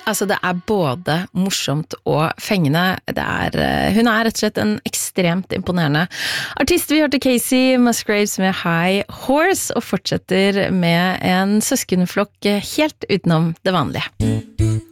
Altså, det både morsomt og fengende. Hun rett og slett en ekstremt imponerende artist. Vi hørte Casey Musgraves med High Horse, og fortsetter med en søskenflokk helt utenom det vanlige.